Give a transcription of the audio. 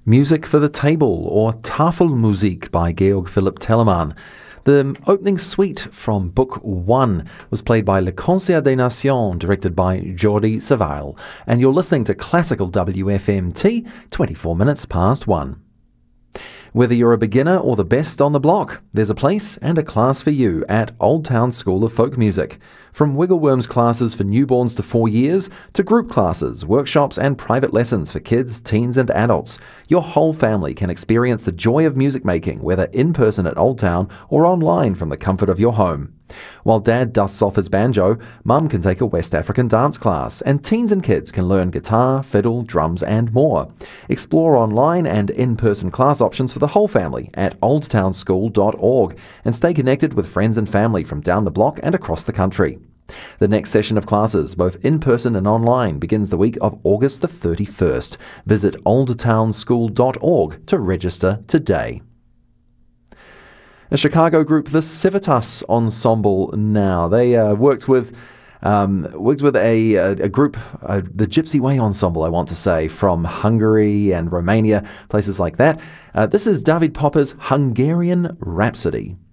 Music for the Table, or Tafelmusik by Georg Philipp Telemann. The opening suite from Book 1 was played by Le Concert des Nations, directed by Jordi Savall. And you're listening to Classical WFMT, 24 minutes past 1. Whether you're a beginner or the best on the block, there's a place and a class for you at Old Town School of Folk Music. From Wiggleworms classes for newborns to 4 years, to group classes, workshops and private lessons for kids, teens and adults, your whole family can experience the joy of music making, whether in person at Old Town or online from the comfort of your home. While Dad dusts off his banjo, Mum can take a West African dance class, and teens and kids can learn guitar, fiddle, drums and more. Explore online and in-person class options for the whole family at oldtownschool.org and stay connected with friends and family from down the block and across the country. The next session of classes, both in-person and online, begins the week of August the 31st. Visit oldtownschool.org to register today. A Chicago group, the Civitas Ensemble now. They worked with a group, the Gypsy Way Ensemble, I want to say, from Hungary and Romania, places like that. This is David Popper's Hungarian Rhapsody.